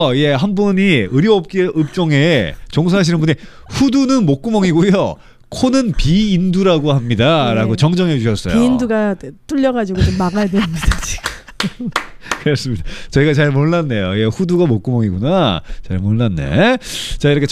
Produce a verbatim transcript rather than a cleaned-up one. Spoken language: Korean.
어, 예, 한 분이 의료업계 업종에 종사하시는 분이 후두는 목구멍이고요. 코는 비인두라고 합니다. 라고 네. 정정해 주셨어요. 비인두가 뚫려가지고 좀 막아야 됩니다, 지금. 그렇습니다. 저희가 잘 몰랐네요. 예, 후두가 목구멍이구나. 잘 몰랐네. 자, 이렇게